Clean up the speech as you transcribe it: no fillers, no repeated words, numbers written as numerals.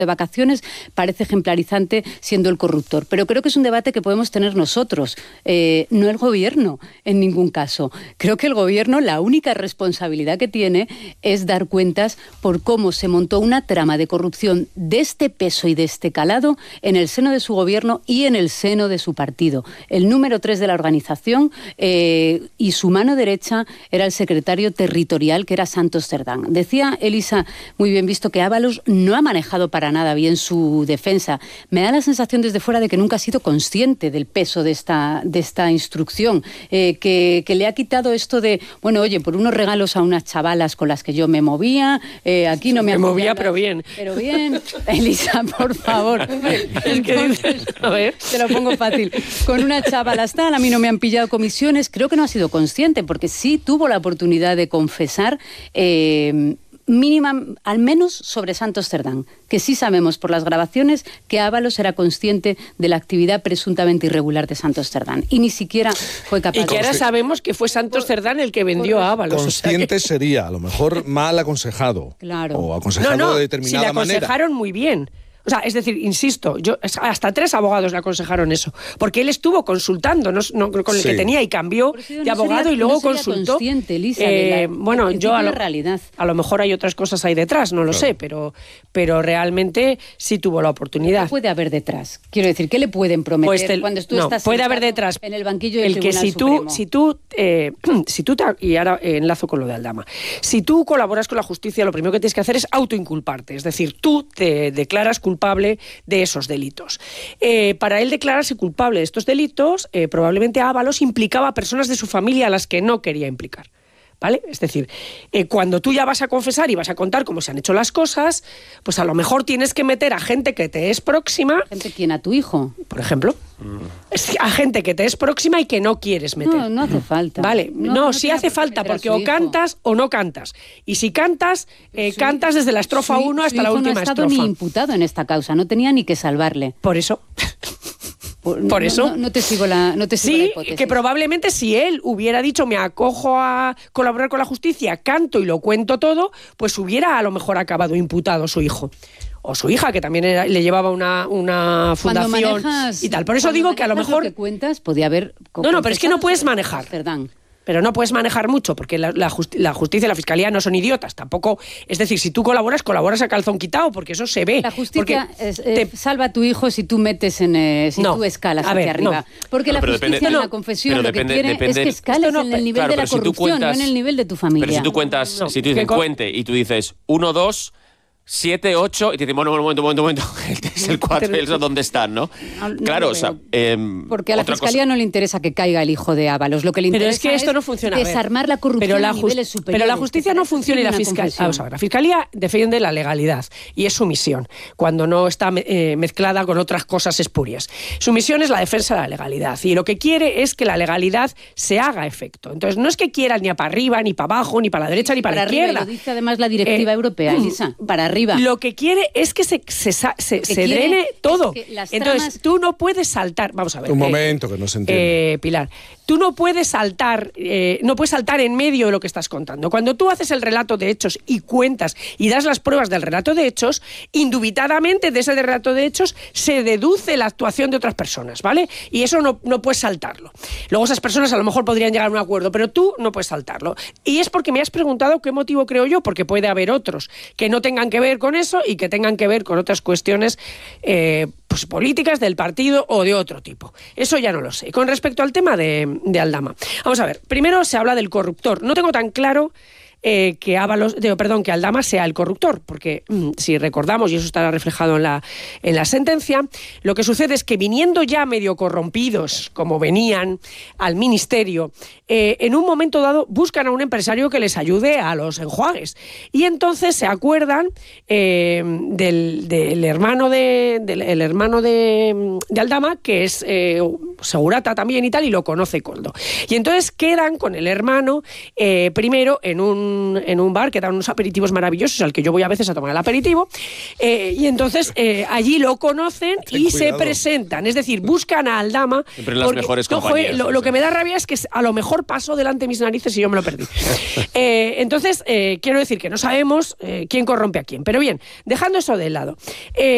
de vacaciones parece ejemplarizante siendo el corruptor. Pero creo que es un debate que podemos tener nosotros, no el gobierno en ningún caso. Creo que el gobierno, la única responsabilidad que tiene es dar cuentas por cómo se montó una trama de corrupción de este peso y de este calado en el seno de su gobierno y en el seno de su partido. El número 3 de la organización y su mano derecha era el secretario territorial, que era Santos Cerdán. Decía Elisa, muy bien visto, que Ábalos no ha manejado para nada bien su defensa. Me da la sensación desde fuera de que nunca ha sido consciente del peso de esta instrucción, que le ha quitado esto de, bueno, oye, por unos regalos a unas chavalas con las que yo me movía, aquí no me movía, pero bien. Pero bien, Elisa, por favor. Es que dices, a ver. Te lo pongo fácil. Con unas chavalas tal, a mí no me han pillado comisiones. Creo que no ha sido consciente, porque sí tuvo la oportunidad de confesar mínima, al menos sobre Santos Cerdán, que sí sabemos por las grabaciones que Ábalos era consciente de la actividad presuntamente irregular de Santos Cerdán y ni siquiera fue capaz de... Y que ahora sabemos que fue Santos Cerdán el que vendió a Ábalos. Consciente sería, a lo mejor mal aconsejado. Claro. O aconsejado de determinada manera. Si le aconsejaron muy bien. O sea, es decir, insisto, hasta 3 abogados le aconsejaron eso, porque él estuvo consultando con el que tenía y cambió de abogado y luego consultó. Lisa, bueno, yo a lo mejor hay otras cosas ahí detrás, no lo sé, pero realmente sí tuvo la oportunidad. ¿Qué puede haber detrás? Quiero decir, ¿qué le pueden prometer pues cuando tú estás puede haber detrás en el banquillo del Tribunal Supremo? Y ahora enlazo con lo de Aldama. Si tú colaboras con la justicia, lo primero que tienes que hacer es autoinculparte, es decir, tú te declaras culpable de esos delitos. Para él declararse culpable de estos delitos, probablemente Ábalos implicaba a personas de su familia a las que no quería implicar. ¿Vale? Es decir, cuando tú ya vas a confesar y vas a contar cómo se han hecho las cosas, pues a lo mejor tienes que meter a gente que te es próxima. ¿Gente quién? ¿A tu hijo? Por ejemplo. A gente que te es próxima y que no quieres meter. No hace falta. Vale, no sí hace falta, porque o cantas o no cantas. Y si cantas, cantas desde la estrofa 1 hasta la última estrofa. No ha estado ni imputado en esta causa, no tenía ni que salvarle. Por eso... Por eso. No te sigo la hipótesis. Que probablemente si él hubiera dicho me acojo a colaborar con la justicia, canto y lo cuento todo, pues hubiera a lo mejor acabado imputado su hijo. O su hija, que también le llevaba una fundación y tal. Por eso digo que a lo mejor... Lo que cuentas, podía haber... No, pero es que no puedes manejar. Perdón. Pero no puedes manejar mucho, porque la justicia y la fiscalía no son idiotas, tampoco. Es decir, si tú colaboras a calzón quitado, porque eso se ve. La justicia salva a tu hijo si tú metes tú escalas hacia arriba. Porque la justicia en la confesión lo que quiere es que escales en el nivel de la corrupción, no en el nivel de tu familia. Pero si tú cuentas, si tú dices cuente y tú dices 1, 2... 7, 8, y te dicen, bueno, un momento, es el 4 y el ¿dónde están, no? Claro, o sea... porque a la Fiscalía no le interesa que caiga el hijo de Ábalos, lo que le interesa es que esto no funciona, desarmar la corrupción a niveles superiores. Pero la justicia no funciona y la Fiscalía... la Fiscalía defiende la legalidad, y es su misión, cuando no está mezclada con otras cosas espurias. Su misión es la defensa de la legalidad, y lo que quiere es que la legalidad se haga efecto. Entonces, no es que quiera ni para arriba, ni para abajo, ni para la derecha, ni para la izquierda. Lo dice además la directiva europea, Elisa, para arriba. Lo que quiere es que se drene todo. Entonces, tú no puedes saltar... Vamos a ver. Un momento, que no se entiende. Pilar, tú no puedes saltar en medio de lo que estás contando. Cuando tú haces el relato de hechos y cuentas y das las pruebas del relato de hechos, indubitadamente de ese relato de hechos se deduce la actuación de otras personas, ¿vale? Y eso no puedes saltarlo. Luego esas personas a lo mejor podrían llegar a un acuerdo, pero tú no puedes saltarlo. Y es porque me has preguntado qué motivo creo yo, porque puede haber otros que no tengan que ver con eso y que tengan que ver con otras cuestiones pues políticas del partido o de otro tipo. Eso ya no lo sé. Con respecto al tema de Aldama, vamos a ver, primero se habla del corruptor. No tengo tan claro que Aldama sea el corruptor, porque si recordamos, y eso estará reflejado en la sentencia, lo que sucede es que viniendo ya medio corrompidos, como venían al ministerio, en un momento dado buscan a un empresario que les ayude a los enjuagues, y entonces se acuerdan del hermano de Aldama, que es segurata también y tal, y lo conoce Koldo, y entonces quedan con el hermano primero en un bar que dan unos aperitivos maravillosos al que yo voy a veces a tomar el aperitivo, y entonces allí lo conocen y se presentan, es decir, buscan a Aldama. Siempre en las mejores compañías. Lo que me da rabia es que a lo mejor pasó delante de mis narices y yo me lo perdí. Entonces, quiero decir que no sabemos quién corrompe a quién, pero bien, dejando eso de lado,